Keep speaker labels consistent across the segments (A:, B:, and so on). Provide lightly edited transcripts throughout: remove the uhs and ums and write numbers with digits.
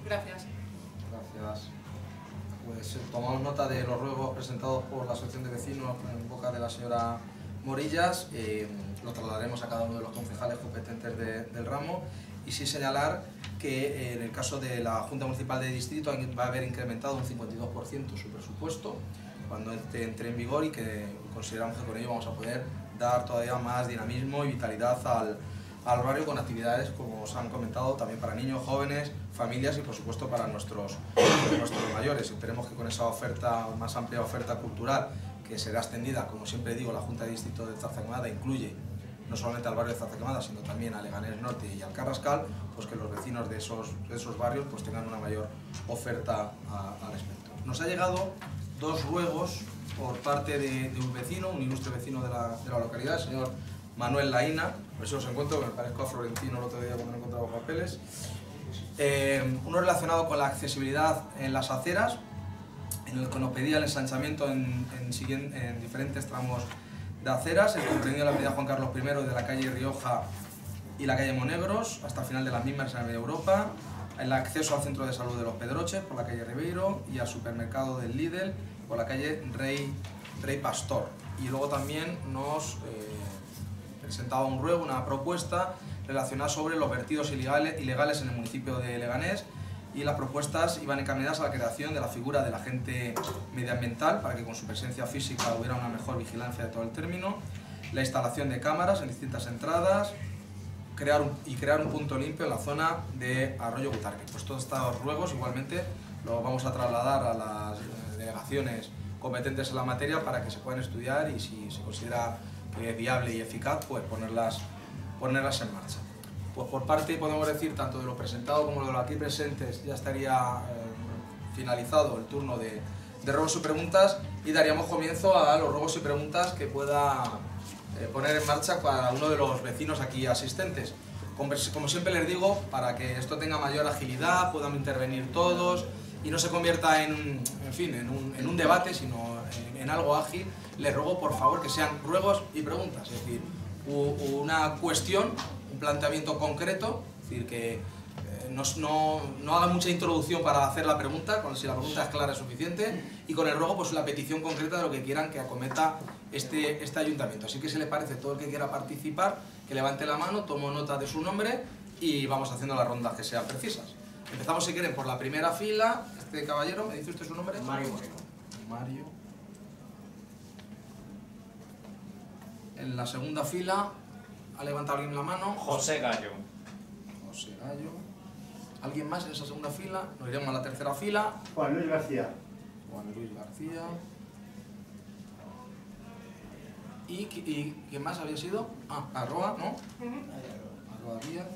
A: Gracias.
B: Gracias. Pues tomamos nota de los ruegos presentados por la Asociación de Vecinos en boca de la señora Morillas. Lo trasladaremos a cada uno de los concejales competentes del ramo, y sí señalar que en el caso de la Junta Municipal de Distrito va a haber incrementado un 52% su presupuesto cuando entre en vigor, y que consideramos que con ello vamos a poder dar todavía más dinamismo y vitalidad al barrio, con actividades, como os han comentado, también para niños, jóvenes, familias y por supuesto para nuestros mayores. Esperemos que con esa oferta, más amplia oferta cultural, que será extendida, como siempre digo, la Junta de Distrito de Zarzaquemada incluye no solamente al barrio de Zarzaquemada, sino también a Leganés Norte y al Carrascal, pues que los vecinos de esos barrios pues tengan una mayor oferta al respecto. Nos ha llegado dos ruegos por parte de un vecino, un ilustre vecino de la localidad, el señor Manuel Laína. Por eso os encuentro, que me parezco a Florentino el otro día cuando no encontraba papeles. Uno relacionado con la accesibilidad en las aceras, en el que nos pedía el ensanchamiento en diferentes tramos de aceras, el comprendido de la avenida Juan Carlos I, de la calle Rioja y la calle Monegros, hasta el final de las mismas en la avenida Europa, el acceso al centro de salud de Los Pedroches por la calle Ribeiro y al supermercado del Lidl por la calle Rey Pastor. Y luego también nos presentaba un ruego, una propuesta relacionada sobre los vertidos ilegales en el municipio de Leganés, y las propuestas iban encaminadas a la creación de la figura del agente medioambiental para que con su presencia física hubiera una mejor vigilancia de todo el término, la instalación de cámaras en distintas entradas, crear un punto limpio en la zona de Arroyo Butarque. Pues todos estos ruegos igualmente los vamos a trasladar a las delegaciones competentes en la materia para que se puedan estudiar, y si se considera que es viable y eficaz, pues ponerlas en marcha. Pues por parte, podemos decir, tanto de lo presentado como de los aquí presentes, ya estaría finalizado el turno de ruegos y preguntas, y daríamos comienzo a los ruegos y preguntas que pueda poner en marcha cada uno de los vecinos aquí asistentes. Como siempre les digo, para que esto tenga mayor agilidad, puedan intervenir todos y no se convierta en un debate, sino en algo ágil, les ruego por favor que sean ruegos y preguntas, es decir, una cuestión, un planteamiento concreto, es decir, que no haga mucha introducción para hacer la pregunta, si la pregunta es clara es suficiente, y con el ruego pues la petición concreta de lo que quieran que acometa este ayuntamiento. Así que si le parece, todo el que quiera participar, que levante la mano, tomo nota de su nombre y vamos haciendo las rondas que sean precisas. Empezamos, si quieren, por la primera fila. Este caballero, ¿me dice usted su nombre?
C: Mario Moreno.
B: Mario. En la segunda fila, ¿ha levantado alguien la mano?
C: José Gallo.
B: José Gallo. ¿Alguien más en esa segunda fila? Nos iremos a la tercera fila.
D: Juan Luis García.
B: Juan Luis García. ¿Y quién más había sido? Arroa, ¿no? Arroa Díaz.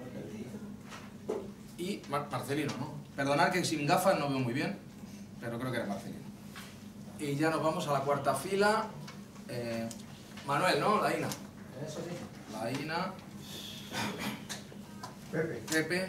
B: Y Marcelino, ¿no? Perdonad que sin gafas no veo muy bien, pero creo que era Marcelino. Y ya nos vamos a la cuarta fila. Manuel, ¿no? Laína.
D: Eso sí.
B: Laína.
D: Pepe.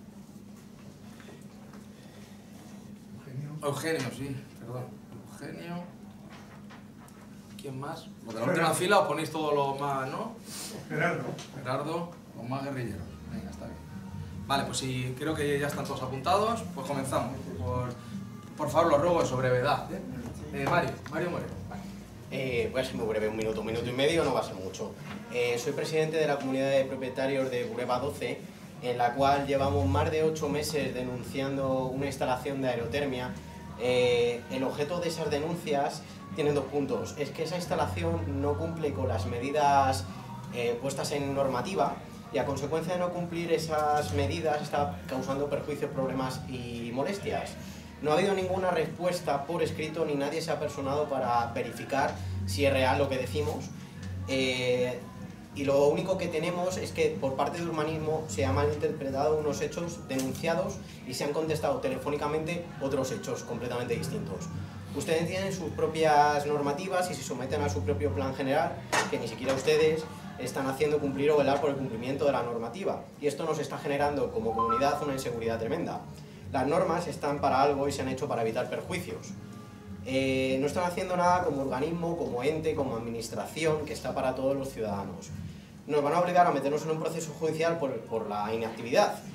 B: Eugenio, sí, perdón. Eugenio. ¿Quién más? ¿Lo de la última fila os ponéis todos los más, no? Gerardo, los más guerrilleros. Venga, está bien. Vale, pues si creo que ya están todos apuntados, pues comenzamos. Por favor, los ruegos sobre brevedad. Mario Moreno.
E: Voy a ser muy breve, un minuto y medio, no va a ser mucho. Soy presidente de la comunidad de propietarios de Bureba 12, en la cual llevamos más de 8 meses denunciando una instalación de aerotermia. El objeto de esas denuncias tiene 2 puntos. Es que esa instalación no cumple con las medidas puestas en normativa, y a consecuencia de no cumplir esas medidas está causando perjuicios, problemas y molestias. No ha habido ninguna respuesta por escrito, ni nadie se ha personado para verificar si es real lo que decimos. Y lo único que tenemos es que por parte de urbanismo se han malinterpretado unos hechos denunciados y se han contestado telefónicamente otros hechos completamente distintos. Ustedes tienen sus propias normativas y se someten a su propio plan general, que ni siquiera ustedes están haciendo cumplir o velar por el cumplimiento de la normativa. Y esto nos está generando como comunidad una inseguridad tremenda. Las normas están para algo y se han hecho para evitar perjuicios. No están haciendo nada como organismo, como ente, como administración, que está para todos los ciudadanos. Nos van a obligar a meternos en un proceso judicial por la inactividad.